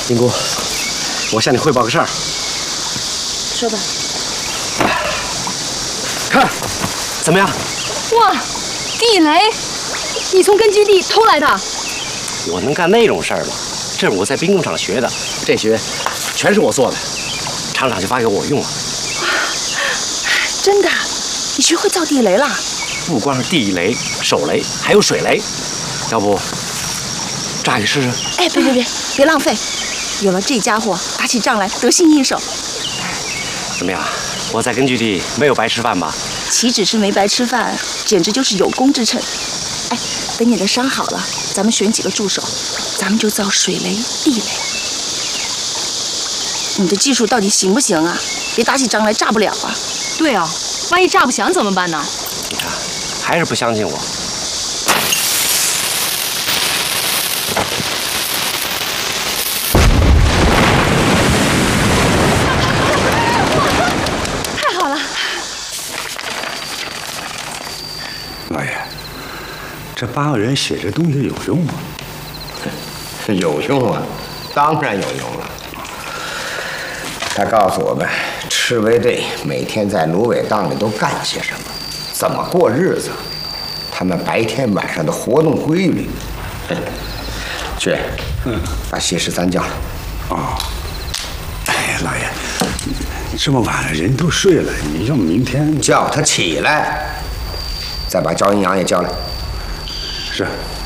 丁姑，我向你汇报个事儿。 说吧。 看，怎么样？ 哇，地雷！你从根据地偷来的？ 我能干那种事儿吗？这是我在兵工厂学的，这些全是我做的，厂长就发给我用了。 真的？你学会造地雷了？ 不光是地雷、手雷，还有水雷。要不炸你试试？ 哎，别浪费！有了这家伙，打起仗来得心应手。 怎么样？我在根据地没有白吃饭吧？ 岂止是没白吃饭，简直就是有功之臣。哎，等你的伤好了，咱们选几个助手，咱们就造水雷、地雷。你的技术到底行不行啊？别打起仗来炸不了啊！ 对啊，万一炸不响怎么办呢？ 你看，还是不相信我。 太好了！ 老爷，这8个人写这东西有用吗？ 有用啊，当然有用了。他告诉我们，赤卫队每天在芦苇荡里都干些什么，怎么过日子，他们白天晚上的活动规律。去，把谢13叫来。 哦，哎，老爷，这么晚了，人都睡了，你要明天叫他起来，再把赵阴阳也叫来。 是。